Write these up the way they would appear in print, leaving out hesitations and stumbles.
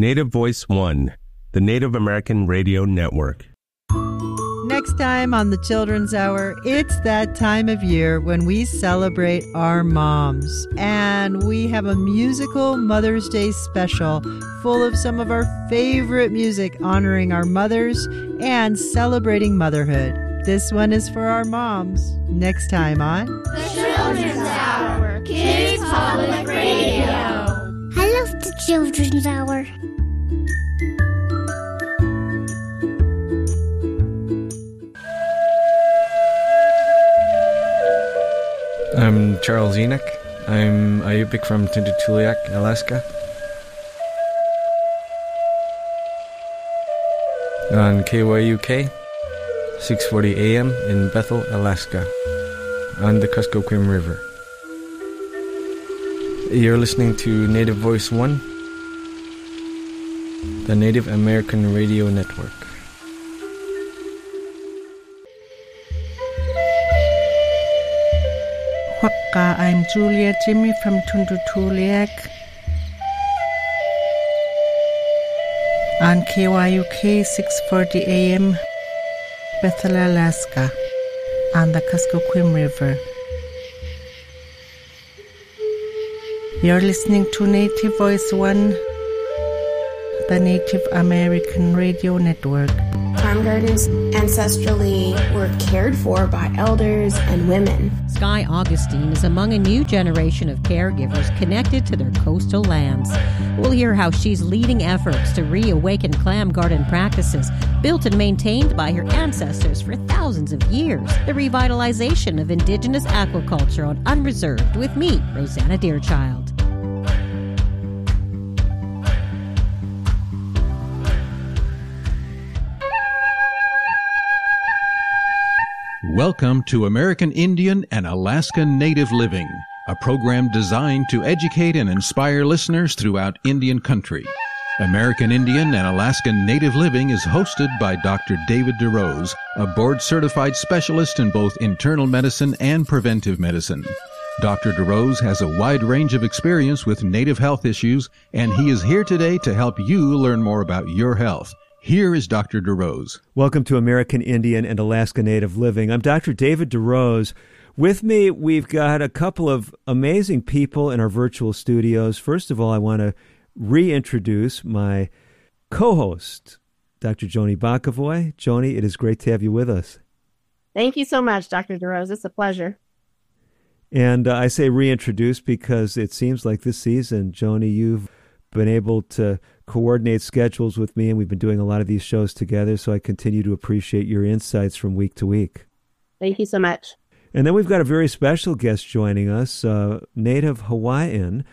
Native Voice One, the Native American Radio Network. Next time on the Children's Hour, it's that time of year when we celebrate our moms. And we have a musical Mother's Day special full of some of our favorite music honoring our mothers and celebrating motherhood. This one is for our moms. Next time on The Children's Hour, Kids Public Radio. I love the Children's Hour. I'm Charles Enoch. I'm Ayupik from Tututuliak, Alaska. On KYUK, 6:40 a.m. in Bethel, Alaska, on the Kuskokwim River. You're listening to Native Voice One, the Native American Radio Network. I'm Julia Jimmy from Tundutuliak on KYUK 6:40 a.m. Bethel, Alaska on the Kuskokwim River. You're listening to Native Voice One, the Native American Radio Network. Farm gardens ancestrally were cared for by elders and women. Sky Augustine is among a new generation of caregivers connected to their coastal lands. We'll hear how she's leading efforts to reawaken clam garden practices built and maintained by her ancestors for thousands of years. The revitalization of indigenous aquaculture on Unreserved with me, Rosanna Deerchild. Welcome to American Indian and Alaska Native Living, a program designed to educate and inspire listeners throughout Indian country. American Indian and Alaskan Native Living is hosted by Dr. David DeRose, a board-certified specialist in both internal medicine and preventive medicine. Dr. DeRose has a wide range of experience with Native health issues, and he is here today to help you learn more about your health. Here is Dr. DeRose. Welcome to American Indian and Alaska Native Living. I'm Dr. David DeRose. With me, we've got a couple of amazing people in our virtual studios. First of all, I want to reintroduce my co-host, Dr. Joni Bakavoy. Joni, it is great to have you with us. Thank you so much, Dr. DeRose. It's a pleasure. And I say reintroduce because it seems like this season, Joni, you've been able to coordinate schedules with me, and we've been doing a lot of these shows together, so I continue to appreciate your insights from week to week. Thank you so much. And then we've got a very special guest joining us, Native Hawaiian,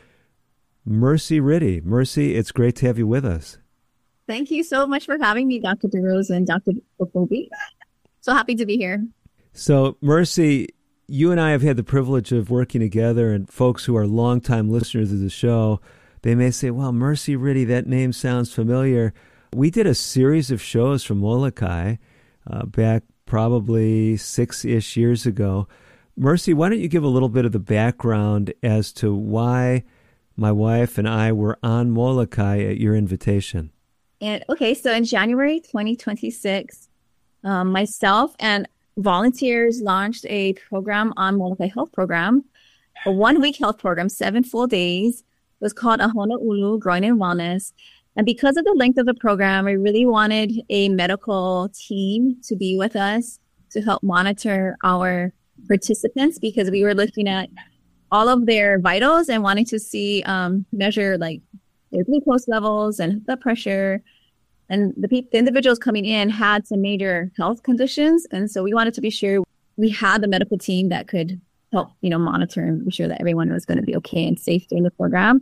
Mercy Riddy. Mercy, it's great to have you with us. Thank you so much for having me, Dr. DeRose and Dr. Popobi. So happy to be here. So, Mercy, you and I have had the privilege of working together, and folks who are longtime listeners of the show, they may say, well, Mercy Riddy, that name sounds familiar. We did a series of shows from Molokai back probably 6-ish years ago. Mercy, why don't you give a little bit of the background as to why my wife and I were on Molokai at your invitation? And okay, so in January 2026, myself and volunteers launched a program on Molokai Health Program, a 1-week health program, 7 full days. It was called Ahona Ulu, Groin and Wellness. And because of the length of the program, we really wanted a medical team to be with us to help monitor our participants, because we were looking at all of their vitals and wanting to see, measure like their glucose levels and blood pressure. And the individuals coming in had some major health conditions. And so we wanted to be sure we had the medical team that could help, monitor and be sure that everyone was going to be okay and safe during the program.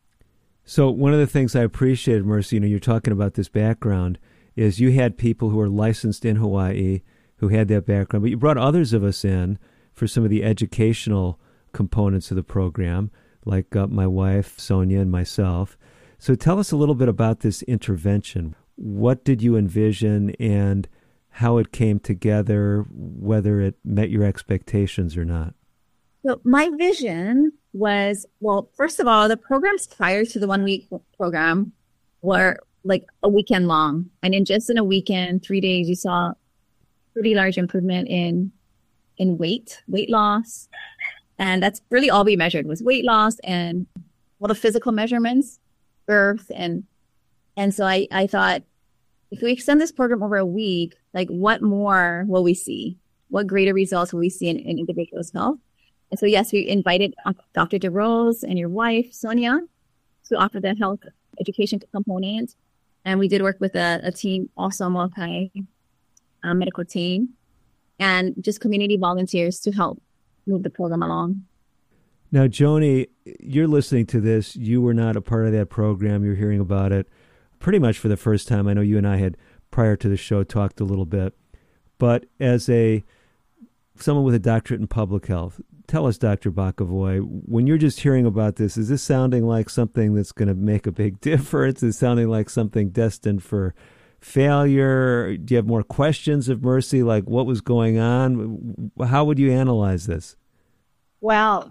So one of the things I appreciated, Mercy, you're talking about this background, is you had people who are licensed in Hawaii who had that background, but you brought others of us in for some of the educational components of the program, like my wife, Sonia, and myself. So tell us a little bit about this intervention. What did you envision and how it came together, whether it met your expectations or not? So my vision was, well, first of all, the programs prior to the 1-week program were like a weekend long. And in a weekend, 3 days, you saw pretty large improvement in weight loss. And that's really all we measured was weight loss and all the physical measurements, birth. And so I thought, if we extend this program over a week, like what more will we see? What greater results will we see in individuals' health? And so, yes, we invited Dr. DeRose and your wife, Sonia, to offer the health education component. And we did work with a team, also multi-medical team, and just community volunteers to help move the program along. Now, Joni, you're listening to this. You were not a part of that program. You're hearing about it pretty much for the first time. I know you and I had, prior to the show, talked a little bit. But as someone with a doctorate in public health, tell us, Dr. Bokovoy, when you're just hearing about this, is this sounding like something that's going to make a big difference? Is it sounding like something destined for failure? Do you have more questions of Mercy, like what was going on? How would you analyze this? Well,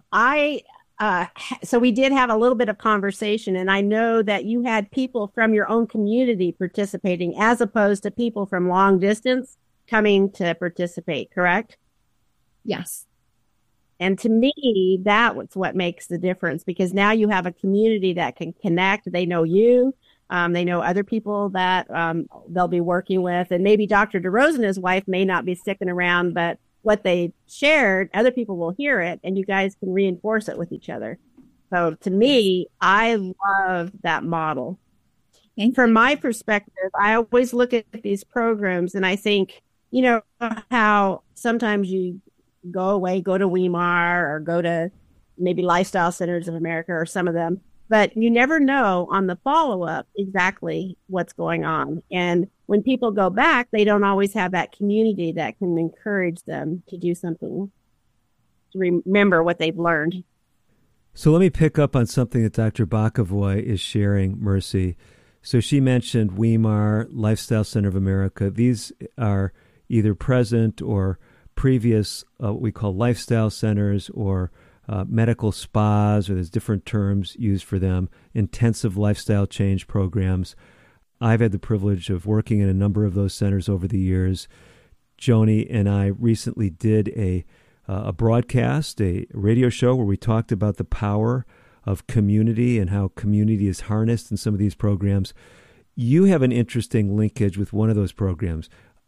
so we did have a little bit of conversation, and I know that you had people from your own community participating as opposed to people from long distance coming to participate, correct? Yes. And to me, that was what makes the difference, because now you have a community that can connect. They know you. They know other people that they'll be working with. And maybe Dr. DeRose and his wife may not be sticking around, but what they shared, other people will hear it, and you guys can reinforce it with each other. So to me, I love that model. And from my perspective, I always look at these programs and I think, you know, how sometimes you go away, go to Weimar or go to maybe Lifestyle Centers of America or some of them, but you never know on the follow-up exactly what's going on. And when people go back, they don't always have that community that can encourage them to do something, to remember what they've learned. So let me pick up on something that Dr. Bokovoy is sharing, Mercy. So she mentioned Weimar, Lifestyle Center of America. These are either present or previous, what we call lifestyle centers or medical spas, or there's different terms used for them, intensive lifestyle change programs. I've had the privilege of working in a number of those centers over the years. Joni and I recently did a broadcast, a radio show where we talked about the power of community and how community is harnessed in some of these programs. You have an interesting linkage with one of those programs.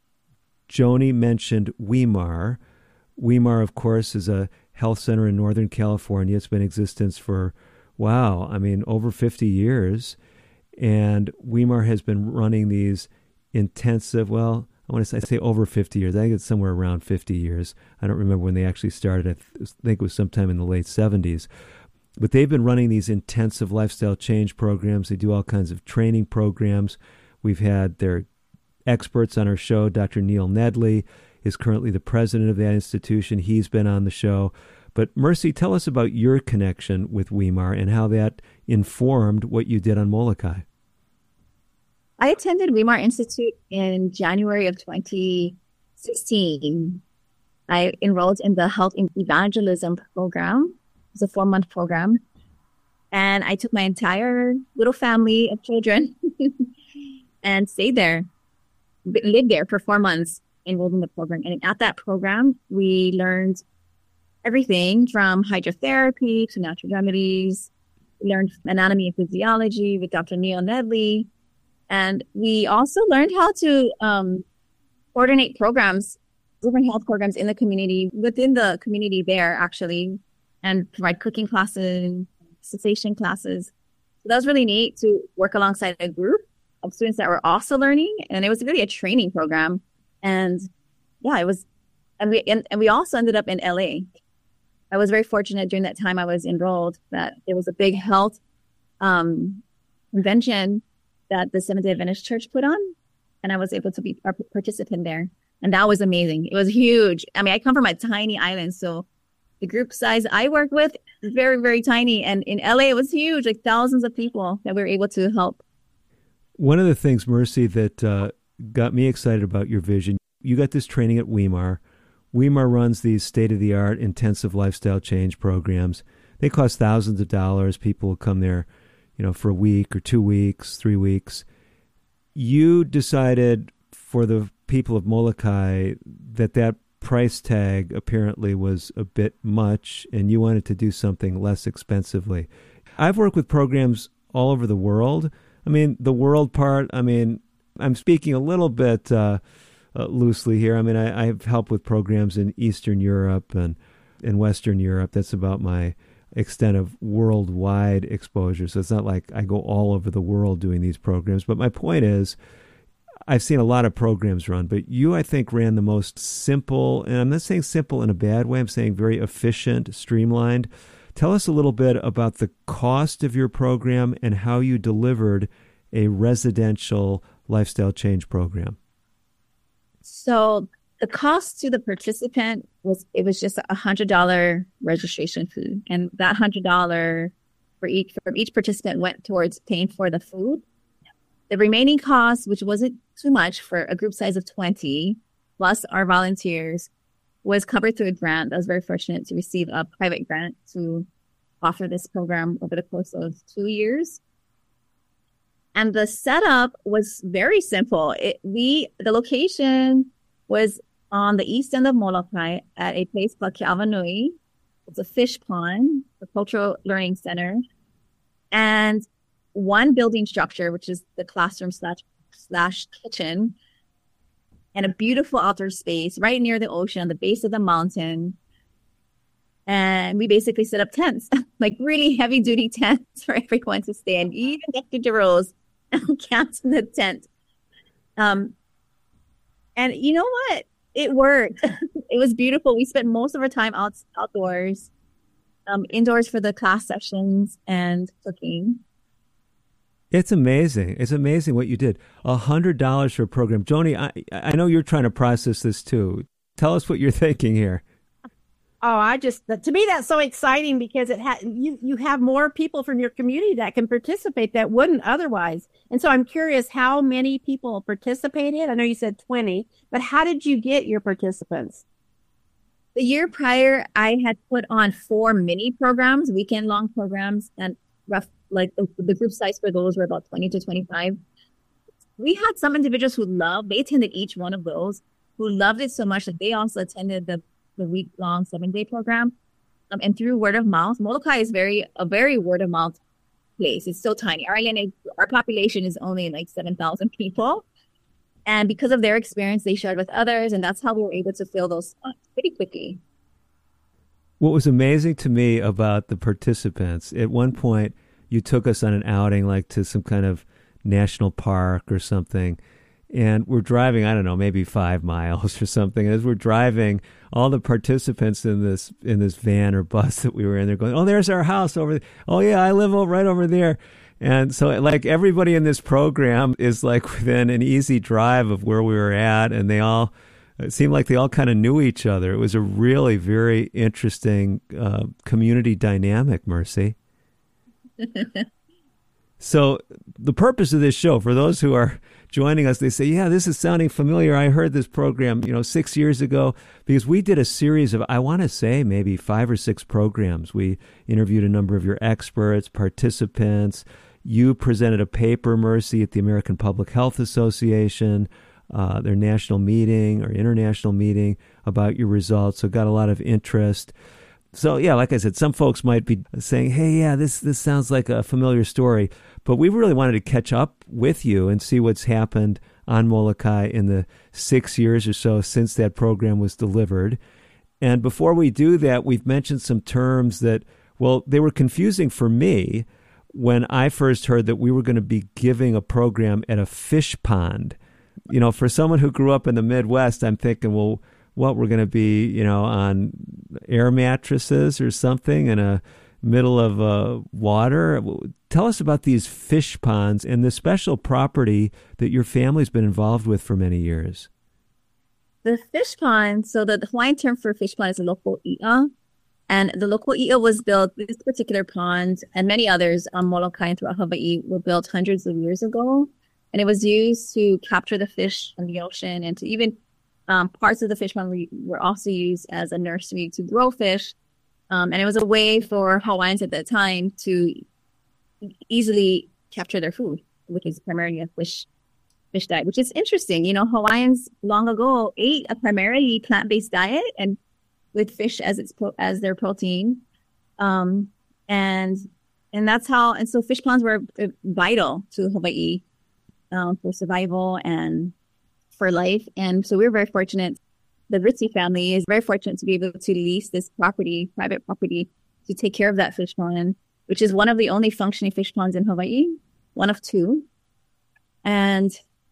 Joni mentioned Weimar. Weimar, of course, is a health center in Northern California. It's been in existence for, over 50 years. And Weimar has been running these intensive, I want to say over 50 years. I think it's somewhere around 50 years. I don't remember when they actually started. I think it was sometime in the late 70s. But they've been running these intensive lifestyle change programs. They do all kinds of training programs. We've had their experts on our show. Dr. Neil Nedley is currently the president of that institution. He's been on the show. But Mercy, tell us about your connection with Weimar and how that informed what you did on Molokai. I attended Weimar Institute in January of 2016. I enrolled in the Health Evangelism program. It was a 4-month program. And I took my entire little family of children and stayed there, lived there for 4 months, enrolled in the program. And at that program, we learned everything from hydrotherapy to natural remedies. We learned anatomy and physiology with Dr. Neil Nedley. And we also learned how to coordinate programs, different health programs in the community, within the community there, actually, and provide cooking classes, cessation classes. So that was really neat to work alongside a group of students that were also learning. And it was really a training program. And yeah, it was, and we also ended up in LA. I was very fortunate during that time I was enrolled that there was a big health convention that the Seventh-day Adventist Church put on, and I was able to be a participant there. And that was amazing. It was huge. I mean, I come from a tiny island, so the group size I worked with is very, very tiny. And in LA, it was huge, like thousands of people that we were able to help. One of the things, Mercy, that got me excited about your vision, you got this training at Weimar. Weimar runs these state-of-the-art intensive lifestyle change programs. They cost thousands of dollars. People will come there, for a week or 2 weeks, 3 weeks. You decided for the people of Molokai that price tag apparently was a bit much, and you wanted to do something less expensively. I've worked with programs all over the world. I mean, the world part, I'm speaking a little bit loosely here. I mean, I've helped with programs in Eastern Europe and in Western Europe. That's about my extent of worldwide exposure. So it's not like I go all over the world doing these programs. But my point is, I've seen a lot of programs run, but you, I think, ran the most simple, and I'm not saying simple in a bad way, I'm saying very efficient, streamlined. Tell us a little bit about the cost of your program and how you delivered a residential lifestyle change program. So the cost to the participant was just $100 registration fee. And that $100 from each participant went towards paying for the food. The remaining cost, which wasn't too much for a group size of 20, plus our volunteers, was covered through a grant. I was very fortunate to receive a private grant to offer this program over the course of 2 years. And the setup was very simple. The location was on the east end of Molokai at a place called Keawanui. It's a fish pond, a cultural learning center, and one building structure, which is the classroom slash kitchen, and a beautiful outdoor space right near the ocean, on the base of the mountain. And we basically set up tents, like really heavy duty tents for everyone to stay in. Even Dr. DeRose camped in the tent. And you know what? It worked. It was beautiful. We spent most of our time outdoors, indoors for the class sessions and cooking. It's amazing. It's amazing what you did. $100 for a program. Joni, I know you're trying to process this too. Tell us what you're thinking here. Oh, to me, that's so exciting because you have more people from your community that can participate that wouldn't otherwise. And so I'm curious how many people participated. I know you said 20, but how did you get your participants? The year prior, I had put on 4 mini programs, weekend-long programs, and the group size for those were about 20 to 25. We had some individuals they attended each one of those, who loved it so much that they also attended the week-long 7-day program. And through word of mouth, Molokai is a very word-of-mouth place. It's so tiny. Our population is only like 7,000 people. And because of their experience, they shared with others, and that's how we were able to fill those spots pretty quickly. What was amazing to me about the participants, at one point, you took us on an outing like to some kind of national park or something, and we're driving, I don't know, maybe 5 miles or something. As we're driving, all the participants in this van or bus that we were in, they're going, "Oh, there's our house over there. Oh, yeah, I live right over there." And so, like, everybody in this program is like within an easy drive of where we were at, and it seemed like they all kind of knew each other. It was a really very interesting community dynamic, Mercy. So the purpose of this show, for those who are joining us, they say, yeah, this is sounding familiar. I heard this program, 6 years ago, because we did a series of, I want to say, maybe 5 or 6 programs. We interviewed a number of your experts, participants. You presented a paper, Mercy, at the American Public Health Association, their national meeting or international meeting about your results. So got a lot of interest. So, yeah, like I said, some folks might be saying, hey, yeah, this sounds like a familiar story. But we really wanted to catch up with you and see what's happened on Molokai in the 6 years or so since that program was delivered. And before we do that, we've mentioned some terms that, well, they were confusing for me when I first heard that we were going to be giving a program at a fish pond. For someone who grew up in the Midwest, I'm thinking, well, what, we're going to be, on air mattresses or something in a middle of water? Tell us about these fish ponds and the special property that your family's been involved with for many years. The fish pond, so the Hawaiian term for fish pond is a local i'a. And the local i'a was built, this particular pond and many others on Molokai and throughout Hawaii were built hundreds of years ago. And it was used to capture the fish in the ocean, and to even parts of the fish pond were also used as a nursery to grow fish. And it was a way for Hawaiians at that time to easily capture their food, which is primarily a fish diet, which is interesting. You know, Hawaiians long ago ate a primarily plant-based diet and with fish as their protein. And that's how, and so fish ponds were vital to Hawaii for survival and for life. And so we're very fortunate. The Ritzy family is very fortunate to be able to lease this property, private property, to take care of that fish pond, which is one of the only functioning fish ponds in Hawaii, one of two. And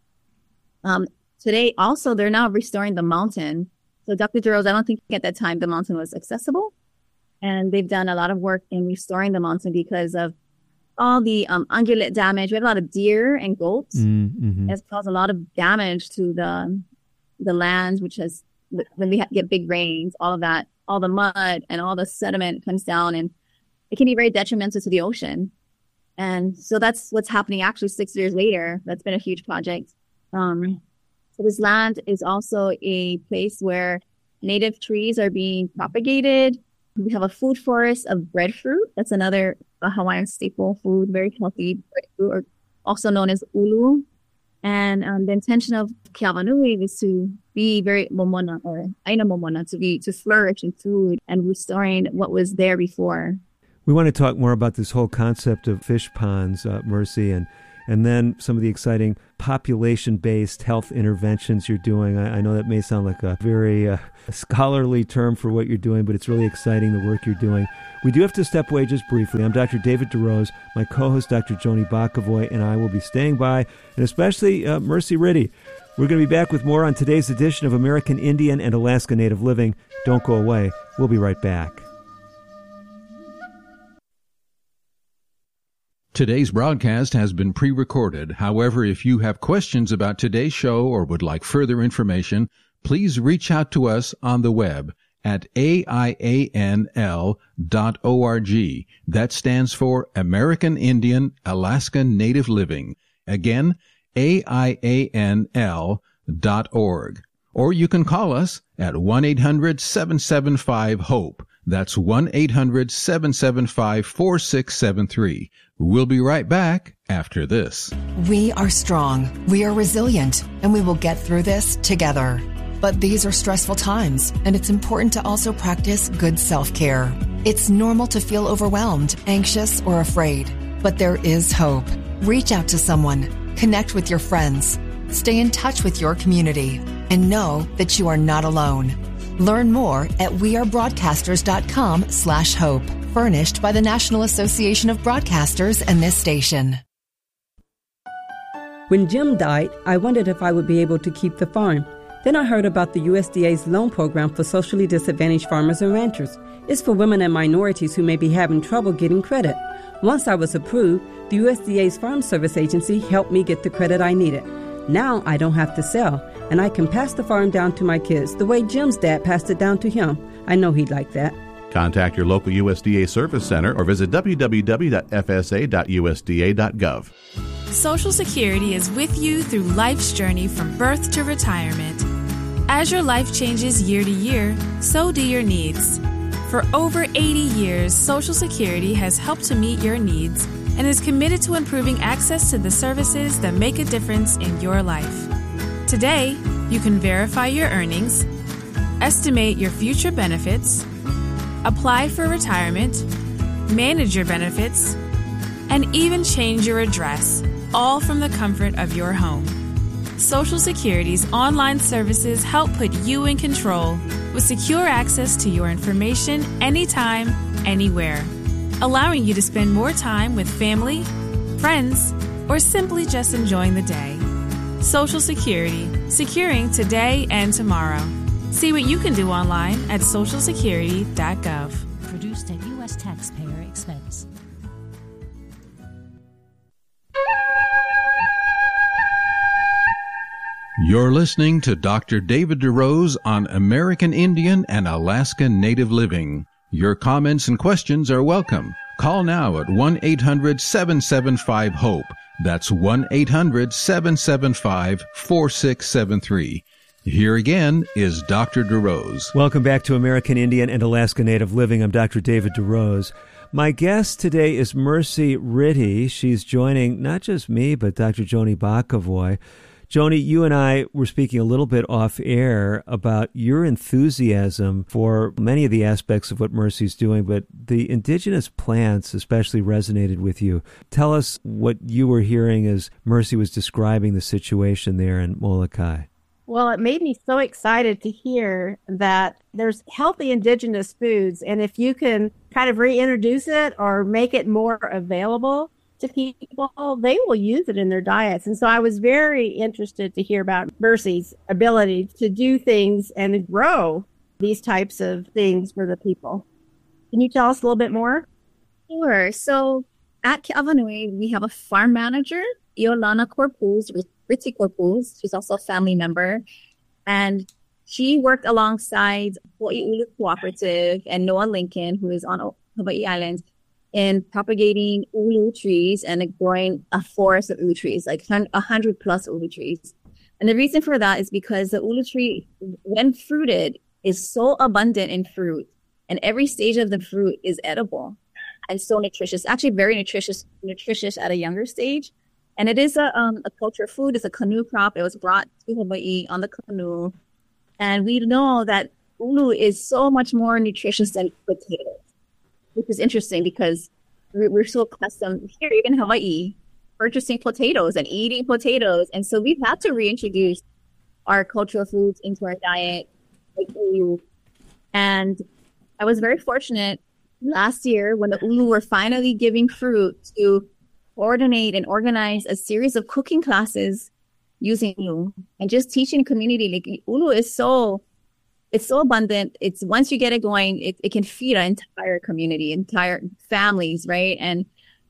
today also, they're now restoring the mountain. So Dr. DeRose, I don't think at that time the mountain was accessible. And they've done a lot of work in restoring the mountain because of all the ungulate damage. We have a lot of deer and goats. Mm-hmm. It's caused a lot of damage to the land, which has, when we get big rains, all of that, all the mud and all the sediment comes down, and it can be very detrimental to the ocean. And so that's what's happening actually 6 years later. That's been a huge project. So this land is also a place where native trees are being propagated. We have a food forest of breadfruit. That's another Hawaiian staple food, very healthy breadfruit, or also known as ulu. And the intention of Keawanui is to be very momona, or aina momona, to flourish in food and restoring what was there before. We want to talk more about this whole concept of fish ponds, Mercy, and then some of the exciting population-based health interventions you're doing. I know that may sound like a very scholarly term for what you're doing, but it's really exciting, the work you're doing. We do have to step away just briefly. I'm Dr. David DeRose. My co-host, Dr. Joni Bakavoy, and I will be staying by, and especially Mercy Ritty. We're going to be back with more on today's edition of American Indian and Alaska Native Living. Don't go away. We'll be right back. Today's broadcast has been pre-recorded. However, if you have questions about today's show or would like further information, please reach out to us on the web at AIANL.org. That stands for American Indian Alaska Native Living. Again, AIANL.org. Or you can call us at 1-800-775-HOPE. That's 1-800-775-4673. We'll be right back after this. We are strong, we are resilient, and we will get through this together. But these are stressful times, and it's important to also practice good self-care. It's normal to feel overwhelmed, anxious, or afraid, but there is hope. Reach out to someone, connect with your friends, stay in touch with your community, and know that you are not alone. Learn more at wearebroadcasters.com/hope. Furnished by the National Association of Broadcasters and this station. When Jim died, I wondered if I would be able to keep the farm. Then I heard about the USDA's loan program for socially disadvantaged farmers and ranchers. It's for women and minorities who may be having trouble getting credit. Once I was approved, the USDA's Farm Service Agency helped me get the credit I needed. Now I don't have to sell, and I can pass the farm down to my kids the way Jim's dad passed it down to him. I know he'd like that. Contact your local USDA Service Center or visit www.fsa.usda.gov. Social Security is with you through life's journey from birth to retirement. As your life changes year to year, so do your needs. For over 80 years, Social Security has helped to meet your needs and is committed to improving access to the services that make a difference in your life. Today, you can verify your earnings, estimate your future benefits, apply for retirement, manage your benefits, and even change your address, all from the comfort of your home. Social Security's online services help put you in control with secure access to your information anytime, anywhere, allowing you to spend more time with family, friends, or simply just enjoying the day. Social Security, securing today and tomorrow. See what you can do online at socialsecurity.gov. Produced at U.S. taxpayer expense. You're listening to Dr. David DeRose on American Indian and Alaska Native Living. Your comments and questions are welcome. Call now at 1-800-775-HOPE. That's 1-800-775-4673. Here again is Dr. DeRose. Welcome back to American Indian and Alaska Native Living. I'm Dr. David DeRose. My guest today is Mercy Ritty. She's joining not just me, but Dr. Joni Bokovoy. Joni, you and I were speaking a little bit off air about your enthusiasm for many of the aspects of what Mercy's doing, but the indigenous plants especially resonated with you. Tell us what you were hearing as Mercy was describing the situation there in Molokai. Well, it made me so excited to hear that there's healthy indigenous foods, and if you can kind of reintroduce it or make it more available to people, they will use it in their diets. And so I was very interested to hear about Mercy's ability to do things and grow these types of things for the people. Can you tell us a little bit more? Sure. So at Ke'awanui, we have a farm manager, Iolana Corpus, Ritty Corpus. She's also a family member. And she worked alongside Hawaii Ulu Cooperative and Noah Lincoln, who is on Hawaii Island, in propagating ulu trees and growing a forest of ulu trees, like 100 plus ulu trees. And the reason for that is because the ulu tree, when fruited, is so abundant in fruit, and every stage of the fruit is edible and so nutritious, actually very nutritious at a younger stage. And it is a culture food. It's a canoe crop. It was brought to Hawaii on the canoe. And we know that ulu is so much more nutritious than potatoes, which is interesting because we're so accustomed here, even in Hawaii, purchasing potatoes and eating potatoes. And so we've had to reintroduce our cultural foods into our diet, like ulu. And I was very fortunate last year when the ulu were finally giving fruit to coordinate and organize a series of cooking classes using ulu and just teaching the community. Like ulu is it's so abundant. It's once you get it going, it can feed an entire community, entire families, right? And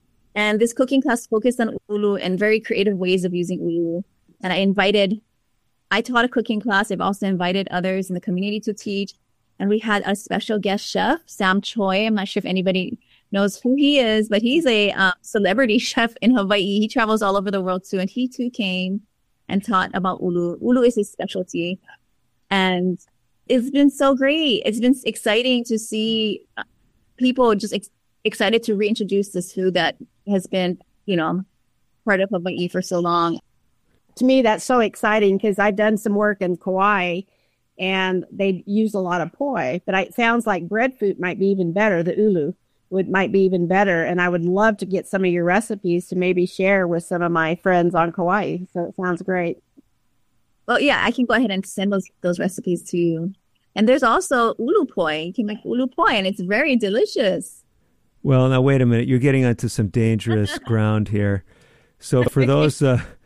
this cooking class focused on ulu and very creative ways of using ulu. And I taught a cooking class. I've also invited others in the community to teach. And we had a special guest chef, Sam Choi. I'm not sure if anybody knows who he is, but he's a celebrity chef in Hawaii. He travels all over the world too. And he too came and taught about ulu. Ulu is his specialty. And it's been so great. It's been exciting to see people just excited to reintroduce this food that has been, part of Hawaii for so long. To me, that's so exciting because I've done some work in Kauai and they use a lot of poi, but it sounds like breadfruit might be even better. The ulu might be even better. And I would love to get some of your recipes to maybe share with some of my friends on Kauai. So it sounds great. Well, yeah, I can go ahead and send those recipes to you. And there's also ulu poi. You can make ulu poi, and it's very delicious. Well, now wait a minute. You're getting onto some dangerous ground here. So for those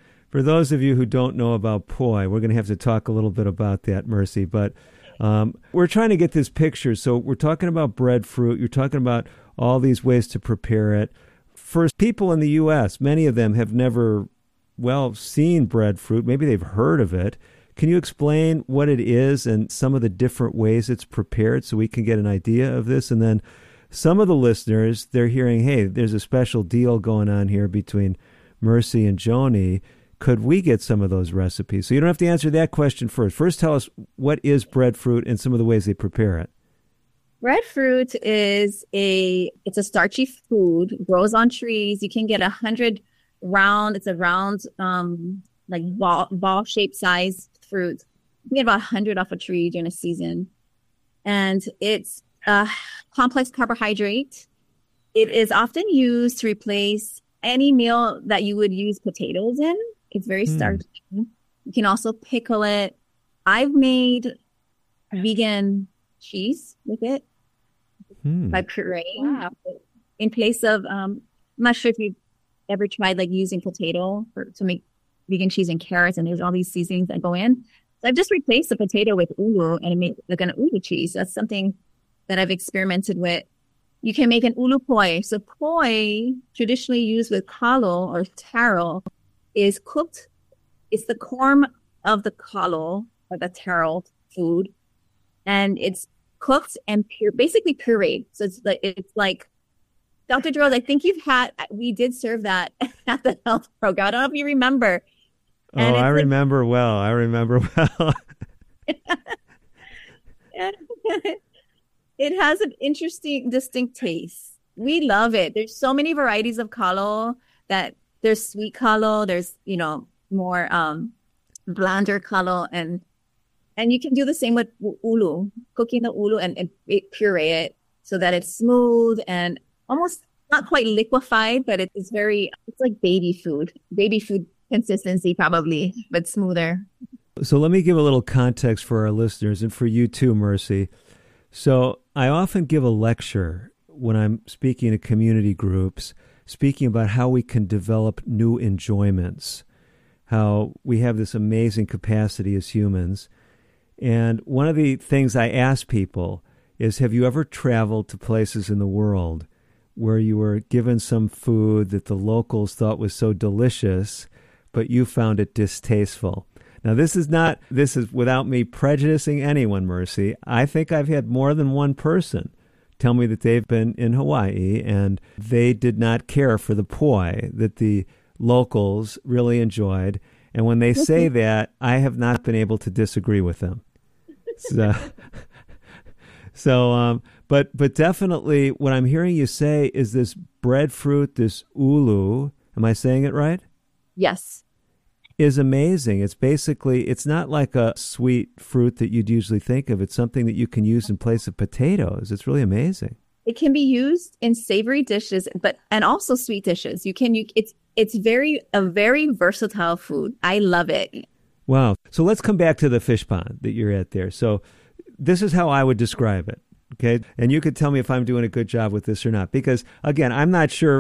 of you who don't know about poi, we're going to have to talk a little bit about that, Mercy. But we're trying to get this picture. So we're talking about breadfruit. You're talking about all these ways to prepare it. For people in the U.S., many of them have never seen breadfruit. Maybe they've heard of it. Can you explain what it is and some of the different ways it's prepared so we can get an idea of this? And then some of the listeners, they're hearing, hey, there's a special deal going on here between Mercy and Joni. Could we get some of those recipes? So you don't have to answer that question first. First, tell us what is breadfruit and some of the ways they prepare it. Breadfruit is it's a starchy food, grows on trees. You can get 100 round. It's a round, like ball shaped size fruit. You can get about 100 off a tree during a season. And it's a complex carbohydrate. It is often used to replace any meal that you would use potatoes in. It's very starchy. You can also pickle it. I've made vegan cheese with it by pureeing in place of, I'm not sure if you've ever tried like using potato to make vegan cheese and carrots, and there's all these seasonings that go in. So I've just replaced the potato with ulu and made like an ulu cheese. That's something that I've experimented with. You can make an ulu poi. So poi, traditionally used with kalo or taro, is cooked. It's the corn of the kalo or the taro food, and it's cooked and basically pureed. So it's like Dr. Gerald, I think we did serve that at the health program. I don't know if you remember. And I remember well. It has an interesting, distinct taste. We love it. There's so many varieties of kalo that there's sweet kalo, there's, more blander kalo, and you can do the same with ulu, cooking the ulu and puree it so that it's smooth and almost not quite liquefied, but it's like baby food consistency probably, but smoother. So let me give a little context for our listeners and for you too, Mercy. So I often give a lecture when I'm speaking to community groups, speaking about how we can develop new enjoyments, how we have this amazing capacity as humans. And one of the things I ask people is, have you ever traveled to places in the world where you were given some food that the locals thought was so delicious, but you found it distasteful? Now, this is without me prejudicing anyone, Mercy. I think I've had more than one person tell me that they've been in Hawaii and they did not care for the poi that the locals really enjoyed. And when they say that, I have not been able to disagree with them. But definitely what I'm hearing you say is this breadfruit, this ulu, am I saying it right? Yes. Is amazing. It's not like a sweet fruit that you'd usually think of. It's something that you can use in place of potatoes. It's really amazing. It can be used in savory dishes, and also sweet dishes. It's a very versatile food. I love it. Wow. So let's come back to the fish pond that you're at there. So this is how I would describe it. Okay. And you could tell me if I'm doing a good job with this or not, because again, I'm not sure